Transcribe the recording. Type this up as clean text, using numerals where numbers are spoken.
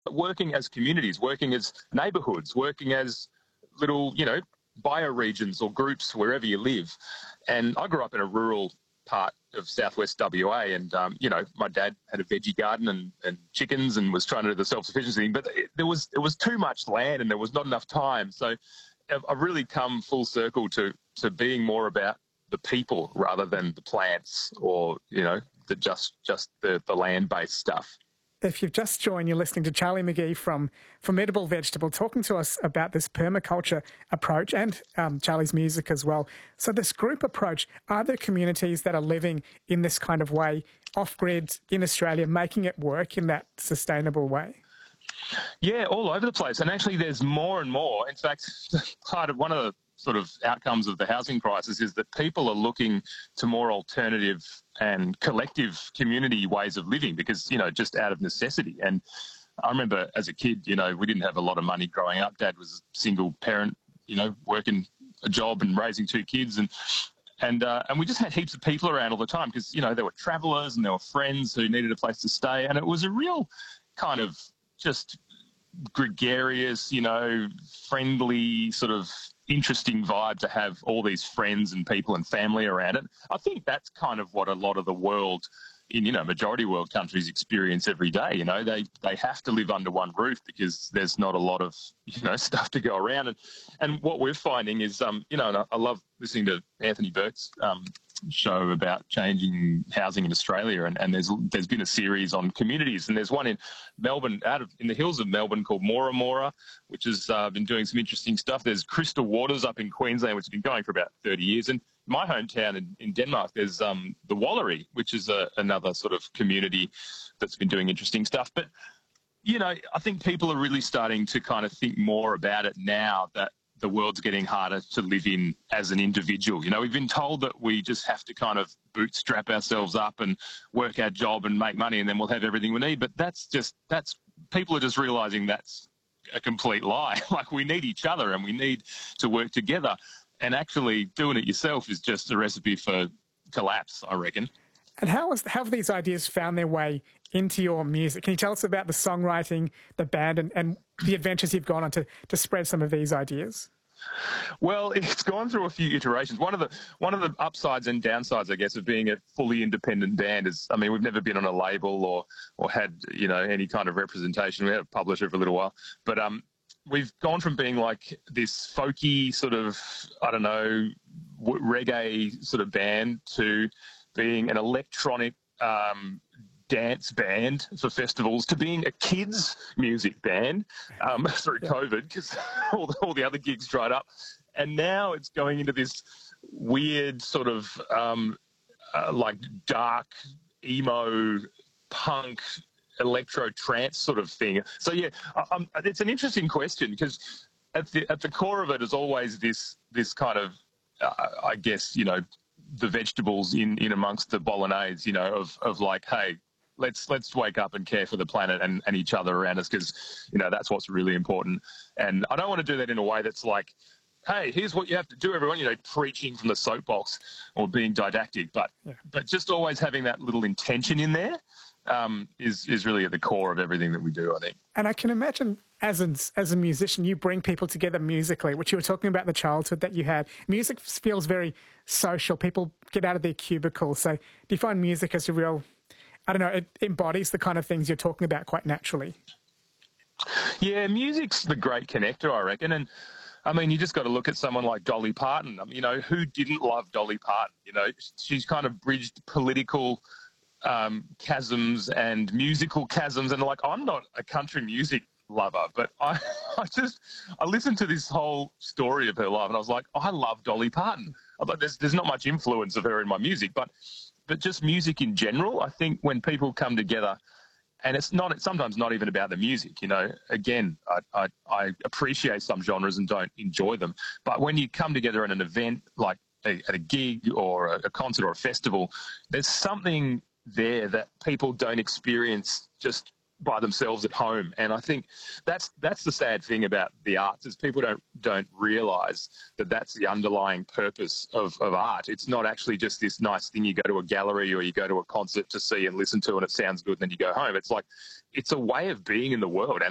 working as communities, working as neighbourhoods, working as little, bioregions or groups wherever you live. And I grew up in a rural part of southwest WA, and my dad had a veggie garden and chickens and was trying to do the self-sufficiency thing, but it was too much land and there was not enough time. So I've really come full circle to being more about the people rather than the plants or the land-based stuff. If you've just joined, you're listening to Charlie McGee from Formidable Vegetable, talking to us about this permaculture approach and Charlie's music as well. So this group approach, are there communities that are living in this kind of way, off-grid in Australia, making it work in that sustainable way? Yeah, all over the place. And actually there's more and more. In fact, one of the sort of outcomes of the housing crisis is that people are looking to more alternative and collective community ways of living because, just out of necessity. And I remember as a kid, we didn't have a lot of money growing up. Dad was a single parent, working a job and raising two kids. And we just had heaps of people around all the time because, there were travellers and there were friends who needed a place to stay. And it was a real kind of just gregarious, friendly sort of interesting vibe to have all these friends and people and family around it. I think that's kind of what a lot of the world in, majority world countries experience every day. They have to live under one roof because there's not a lot of, stuff to go around. And what we're finding is, and I love listening to Anthony Burke's show about changing housing in Australia, and there's been a series on communities, and there's one in Melbourne, in the hills of Melbourne, called Mora Mora, which has been doing some interesting stuff. There's Crystal Waters up in Queensland, which has been going for about 30 years, and my hometown in Denmark, there's the Wallery, which is another sort of community that's been doing interesting stuff. But I think people are really starting to kind of think more about it now that the world's getting harder to live in as an individual. We've been told that we just have to kind of bootstrap ourselves up and work our job and make money and then we'll have everything we need. But people are just realising that's a complete lie. Like, we need each other and we need to work together. And actually doing it yourself is just a recipe for collapse, I reckon. And how have these ideas found their way into your music? Can you tell us about the songwriting, the band, and the adventures you've gone on to spread some of these ideas? Well, it's gone through a few iterations. One of the upsides and downsides, I guess, of being a fully independent band is, we've never been on a label or had, any kind of representation. We had a publisher for a little while. But we've gone from being like this folky sort of, reggae sort of band to being an electronic dance band for festivals to being a kids' music band through COVID because all the other gigs dried up. And now it's going into this weird sort of like dark, emo, punk, electro trance sort of thing. So, yeah, it's an interesting question because at the core of it is always this kind of, I guess, the vegetables in amongst the bolognese, of like, hey, let's wake up and care for the planet and each other around us because, that's what's really important. And I don't want to do that in a way that's like, hey, here's what you have to do, everyone, preaching from the soapbox or being didactic. But just always having that little intention in there is really at the core of everything that we do, I think. And I can imagine as a musician, you bring people together musically, which you were talking about the childhood that you had. Music feels very social. People get out of their cubicle. So do you find music as a real, it embodies the kind of things you're talking about quite naturally? Yeah, music's the great connector, I reckon. And you just got to look at someone like Dolly Parton. Who didn't love Dolly Parton? She's kind of bridged political chasms and musical chasms. And I'm not a country music lover, but I listened to this whole story of her life and I was like, I love Dolly Parton. I thought there's not much influence of her in my music, but just music in general. I think when people come together, and it's sometimes not even about the music, again, I appreciate some genres and don't enjoy them, but when you come together at an event like at a gig or a concert or a festival, there's something there that people don't experience just by themselves at home. And I think that's the sad thing about the arts is people don't realise that that's the underlying purpose of art. It's not actually just this nice thing you go to a gallery or you go to a concert to see and listen to and it sounds good and then you go home. It's like, it's a way of being in the world.